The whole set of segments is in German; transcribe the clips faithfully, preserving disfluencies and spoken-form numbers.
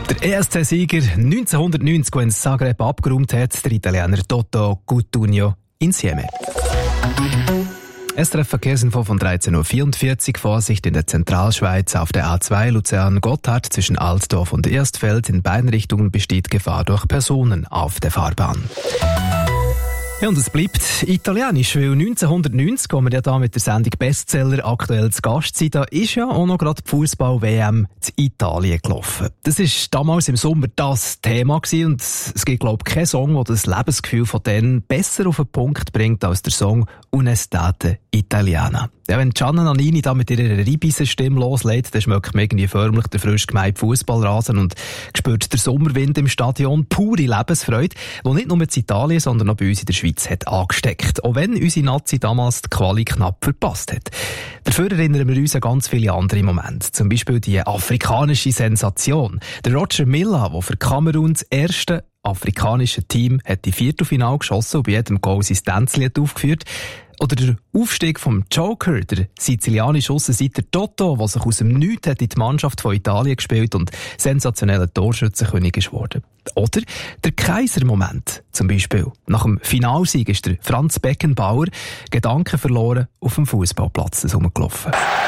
Der E S C-Sieger neunzehnhundertneunzig, der in Zagreb abgeräumt hat, der Italiener Toto Cutugno Insieme. S R F-Verkehrsinfo von dreizehn Uhr vierundvierzig. Vorsicht in der Zentralschweiz auf der A zwei Luzern-Gotthard zwischen Altdorf und Erstfeld. In beiden Richtungen besteht Gefahr durch Personen auf der Fahrbahn. Ja, und es bleibt italienisch, weil neunzehnhundertneunzig, wo wir ja da mit der Sendung Bestseller aktuell zu Gast sind, da ist ja auch noch gerade die Fußball-W M zu Italien gelaufen. Das war damals im Sommer das Thema gewesen und es gibt, glaube ich, keinen Song, der das Lebensgefühl von denen besser auf den Punkt bringt als der Song «Un'estate italiana». Ja, wenn Gianna Nannini da mit ihrer Reibeisenstimme loslegt, dann schmeckt man irgendwie förmlich der frisch gemähte Fußballrasen und spürt der Sommerwind im Stadion pure Lebensfreude, die nicht nur in Italien, sondern auch bei uns in der Schweiz hat angesteckt. Auch wenn unsere Nazi damals die Quali knapp verpasst hat. Dafür erinnern wir uns an ganz viele andere Momente. Zum Beispiel die afrikanische Sensation. Der Roger Milla, der für Kamerun das erste afrikanische Team hat die Viertelfinale geschossen und bei jedem Goal sein Tänzchen aufgeführt. Oder der Aufstieg vom Joker, der sizilianische Aussenseiter Toto, der sich aus dem Nichts hat in die Mannschaft von Italien gespielt und sensationeller Torschützenkönig ist geworden. Oder der Kaiser-Moment zum Beispiel. Nach dem Finalsieg ist der Franz Beckenbauer Gedanken verloren auf dem Fußballplatz herumgelaufen.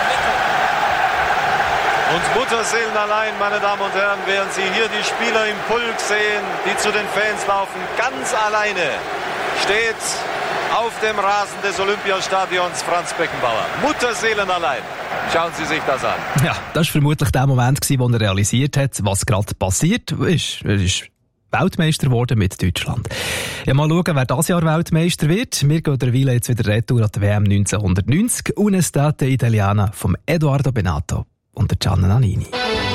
Und Mutterseelen allein, meine Damen und Herren, während Sie hier die Spieler im Pulk sehen, die zu den Fans laufen, ganz alleine steht auf dem Rasen des Olympiastadions Franz Beckenbauer. Mutterseelen allein. Schauen Sie sich das an. Ja, das war vermutlich der Moment, wo er realisiert hat, was gerade passiert ist. Er ist Weltmeister geworden mit Deutschland. Ja, mal schauen, wer dieses Jahr Weltmeister wird. Wir gehen derweil jetzt wieder retour an die W M neunzehnhundertneunzig. «Un'estate italiana» von Edoardo Bennato und Gianna Nannini.